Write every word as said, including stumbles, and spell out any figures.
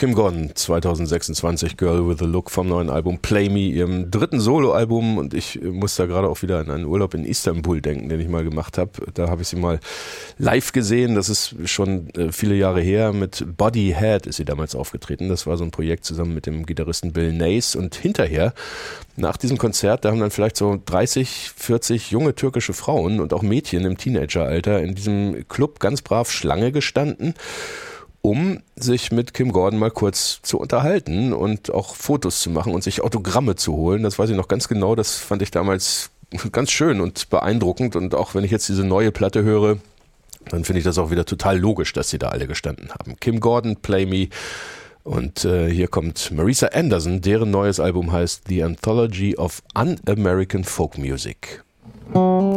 Kim Gordon, zwanzig sechsundzwanzig, Girl with a Look vom neuen Album Play Me, ihrem dritten Soloalbum, und ich muss da gerade auch wieder an einen Urlaub in Istanbul denken, den ich mal gemacht habe. Da habe ich sie mal live gesehen, das ist schon viele Jahre her, mit Body Head ist sie damals aufgetreten. Das war so ein Projekt zusammen mit dem Gitarristen Bill Nace, und hinterher, nach diesem Konzert, da haben dann vielleicht so dreißig, vierzig junge türkische Frauen und auch Mädchen im Teenageralter in diesem Club ganz brav Schlange gestanden, um sich mit Kim Gordon mal kurz zu unterhalten und auch Fotos zu machen und sich Autogramme zu holen. Das weiß ich noch ganz genau, das fand ich damals ganz schön und beeindruckend, und auch wenn ich jetzt diese neue Platte höre, dann finde ich das auch wieder total logisch, dass sie da alle gestanden haben. Kim Gordon, Play Me, und äh, hier kommt Marisa Anderson, deren neues Album heißt The Anthology of Un-American Folk Music.